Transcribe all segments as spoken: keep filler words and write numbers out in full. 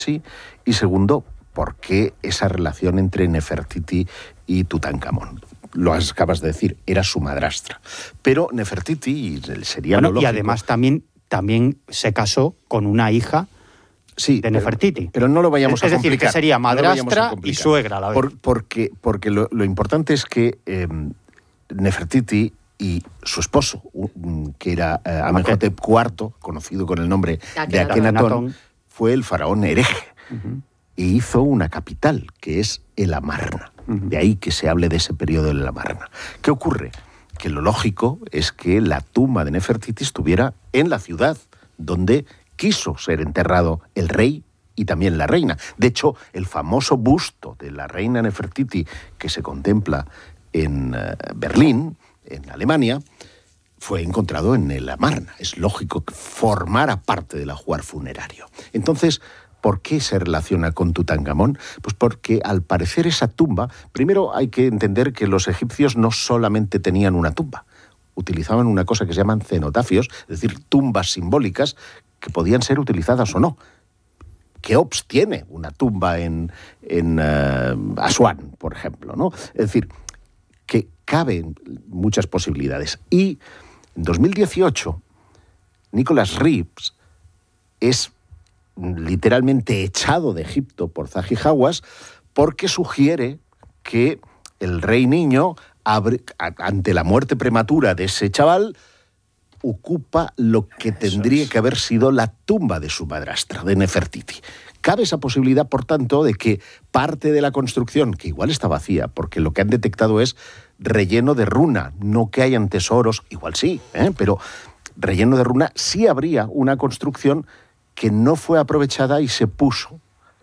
sí, y segundo, ¿por qué esa relación entre Nefertiti y Tutankamón? Lo acabas de decir, era su madrastra. Pero Nefertiti sería bueno, lo lógico. Y además también, también se casó con una hija sí, de Nefertiti. Pero, pero no lo vayamos es a decir, complicar. que sería madrastra no y suegra a la vez. Por, porque porque lo, lo importante es que eh, Nefertiti y su esposo, que era eh, Amenhotep cuarto, conocido con el nombre de Akenatón, fue el faraón hereje. Uh-huh. E hizo una capital, que es el Amarna. Uh-huh. De ahí que se hable de ese periodo del Amarna. ¿Qué ocurre? Que lo lógico es que la tumba de Nefertiti estuviera en la ciudad donde quiso ser enterrado el rey y también la reina. De hecho, el famoso busto de la reina Nefertiti que se contempla en uh, Berlín, en Alemania, fue encontrado en el Amarna. Es lógico que formara parte del ajuar funerario. Entonces, ¿por qué se relaciona con Tutankamón? Pues porque al parecer esa tumba, primero hay que entender que los egipcios no solamente tenían una tumba, utilizaban una cosa que se llaman cenotafios, es decir, tumbas simbólicas que podían ser utilizadas o no. Keops tiene una tumba en, en uh, Asuán, por ejemplo, ¿no? Es decir, que caben muchas posibilidades. Y en dos mil dieciocho, Nicholas Reeves es literalmente echado de Egipto por Zahi Hawass porque sugiere que el rey niño, abre, ante la muerte prematura de ese chaval, ocupa lo que tendría que haber sido la tumba de su madrastra, de Nefertiti. Cabe esa posibilidad, por tanto, de que parte de la construcción, que igual está vacía, porque lo que han detectado es relleno de runa, no que hayan tesoros, igual sí, ¿eh? pero relleno de runa, sí habría una construcción que no fue aprovechada y se puso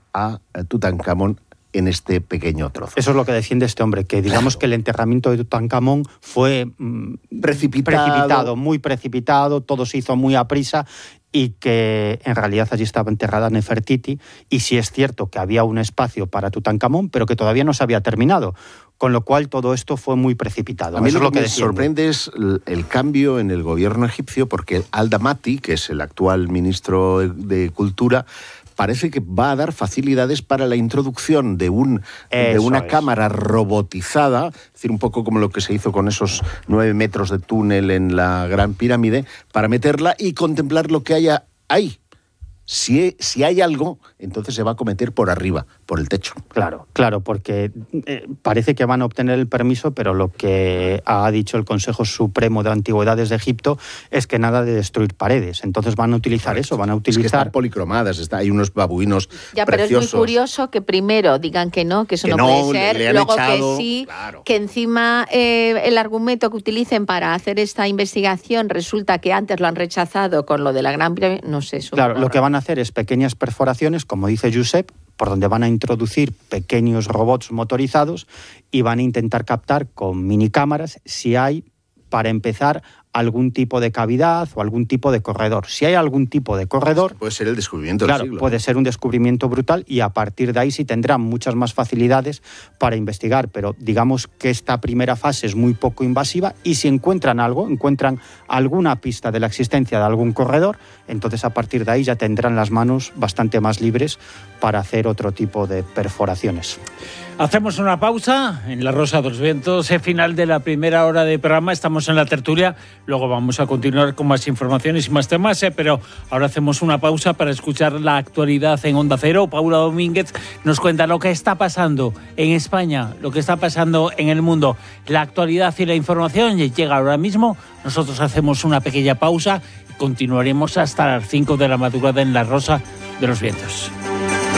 a Tutankamón en este pequeño trozo. Eso es lo que defiende este hombre, que digamos claro. que el enterramiento de Tutankamón fue mmm, precipitado. precipitado, muy precipitado, todo se hizo muy a prisa y que en realidad allí estaba enterrada Nefertiti, y sí es cierto que había un espacio para Tutankamón, pero que todavía no se había terminado, con lo cual todo esto fue muy precipitado. A mí Eso lo es lo que que me defiende. sorprende es el cambio en el gobierno egipcio, porque Al-Damati, que es el actual ministro de Cultura, parece que va a dar facilidades para la introducción de, un, de una es. cámara robotizada, es decir, un poco como lo que se hizo con esos nueve metros de túnel en la Gran Pirámide, para meterla y contemplar lo que haya ahí. Si, si hay algo, entonces se va a cometer por arriba, por el techo. Claro, claro, porque eh, parece que van a obtener el permiso, pero lo que ha dicho el Consejo Supremo de Antigüedades de Egipto es que nada de destruir paredes. Entonces van a utilizar Correcto. eso, van a utilizar... Es que están policromadas, está, hay unos babuinos Ya, pero preciosos. Es muy curioso que primero digan que no, que eso que no, no puede ser, le han luego echado, que sí, claro. que encima eh, el argumento que utilicen para hacer esta investigación resulta que antes lo han rechazado con lo de la Gran Pirámide, no sé. Eso claro, lo que van a hacer es pequeñas perforaciones, como dice Josep, por donde van a introducir pequeños robots motorizados y van a intentar captar con minicámaras si hay, para empezar, algún tipo de cavidad o algún tipo de corredor. Si hay algún tipo de corredor... Puede ser el descubrimiento claro, del siglo. Puede ser un descubrimiento brutal y a partir de ahí sí tendrán muchas más facilidades para investigar, pero digamos que esta primera fase es muy poco invasiva y si encuentran algo, encuentran alguna pista de la existencia de algún corredor, entonces a partir de ahí ya tendrán las manos bastante más libres para hacer otro tipo de perforaciones. Hacemos una pausa en La Rosa de los Vientos, el final de la primera hora de programa, estamos en la tertulia, luego vamos a continuar con más informaciones y más temas, eh, pero ahora hacemos una pausa para escuchar la actualidad en Onda Cero. Paula Domínguez nos cuenta lo que está pasando en España, lo que está pasando en el mundo, la actualidad y la información llega ahora mismo. Nosotros hacemos una pequeña pausa y continuaremos hasta las cinco de la madrugada en La Rosa de los Vientos.